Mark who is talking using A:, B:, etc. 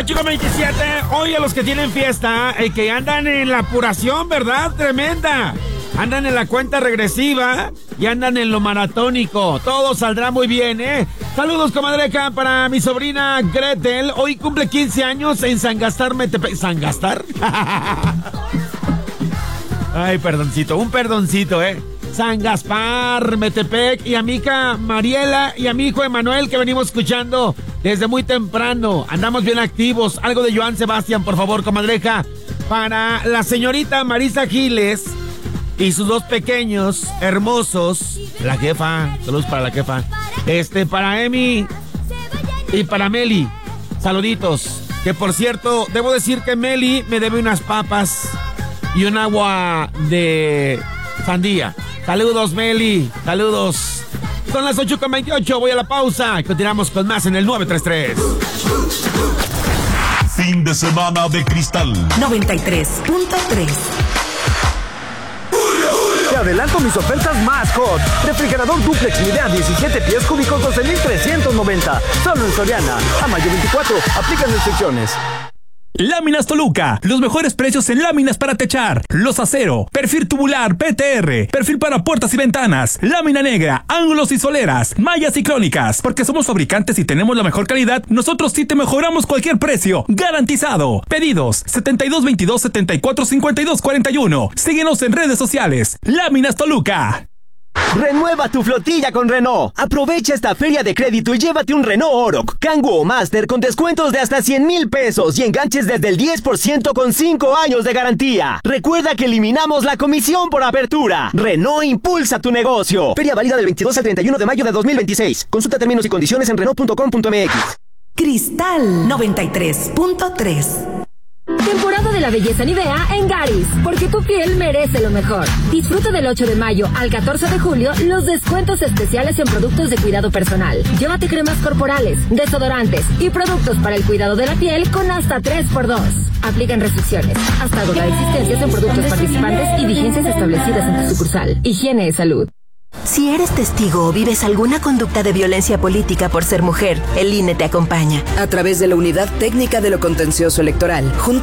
A: 8:27. Hoy a los que tienen fiesta, que andan en la apuración, ¿verdad? Tremenda. Andan en la cuenta regresiva y andan en lo maratónico. Todo saldrá muy bien, ¿eh? Saludos, comadreja, para mi sobrina Gretel. Hoy cumple 15 años en San Gastar, Metepec. ¿San Gastar? Ay, perdoncito, un perdoncito, ¿eh? San Gaspar, Metepec, y a mi hija Mariela y a mi hijo Emanuel, que venimos escuchando desde muy temprano. Andamos bien activos. Algo de Joan Sebastián, por favor, comadreja. Para la señorita Marisa Giles y sus dos pequeños, hermosos. La jefa, saludos para la jefa. Para Emi y para Meli, saluditos. Que por cierto, debo decir que Meli me debe unas papas y un agua de sandía. Saludos, Meli, saludos. Son las 8:28, voy a la pausa y continuamos con más en el 933.
B: Fin de semana de Cristal
C: 93.3.
D: Te adelanto mis ofertas más hot. Refrigerador duplex Midea 17 pies cúbicos 12,390. Solo en Soriana. A mayo 24. Aplican restricciones.
E: Láminas Toluca, los mejores precios en láminas para techar, los acero, perfil tubular PTR, perfil para puertas y ventanas, lámina negra, ángulos y soleras, mallas y crónicas. Porque somos fabricantes y tenemos la mejor calidad, nosotros sí te mejoramos cualquier precio, garantizado. Pedidos 7222-745241. Síguenos en redes sociales. Láminas Toluca.
D: Renueva tu flotilla con Renault. Aprovecha esta feria de crédito y llévate un Renault Oroch, Kangoo o Master con descuentos de hasta 100,000 pesos y enganches desde el 10% con 5 años de garantía. Recuerda que eliminamos la comisión por apertura. Renault impulsa tu negocio. Feria válida del 22 al 31 de mayo de 2026. Consulta términos y condiciones en Renault.com.mx.
C: Cristal 93.3.
F: Temporada de la belleza Nivea en Garis, porque tu piel merece lo mejor. Disfruta del 8 de mayo al 14 de julio los descuentos especiales en productos de cuidado personal. Llévate cremas corporales, desodorantes y productos para el cuidado de la piel con hasta 3x2. Aplican restricciones. Hasta agotar existencias en productos participantes y vigencias establecidas en tu sucursal. Higiene y salud.
C: Si eres testigo o vives alguna conducta de violencia política por ser mujer, el INE te acompaña.
G: A través de la Unidad Técnica de lo Contencioso Electoral,